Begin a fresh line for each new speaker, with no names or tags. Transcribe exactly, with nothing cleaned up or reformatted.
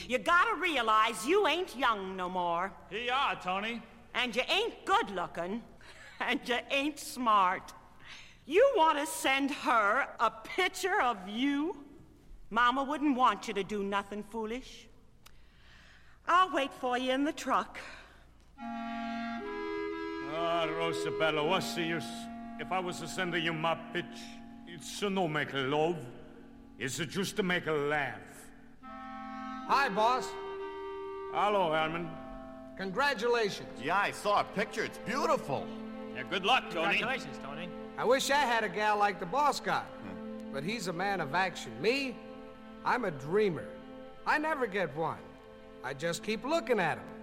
You gotta realize you ain't young no more.
Here you are, Tony.
And you ain't good looking. And you ain't smart. You want to send her a picture of you? Mama wouldn't want you to do nothing foolish. I'll wait for you in the truck.
Ah, Rosabella, what's the use? If I was to send you my pitch, it's to no make love. It's just to make a laugh.
Hi, boss.
Hello, Herman.
Congratulations.
Yeah, I saw a picture. It's beautiful.
Yeah, good luck, Tony.
Congratulations, Tony.
I wish I had a gal like the boss got. Hmm. But he's a man of action. Me, I'm a dreamer. I never get one. I just keep looking at him.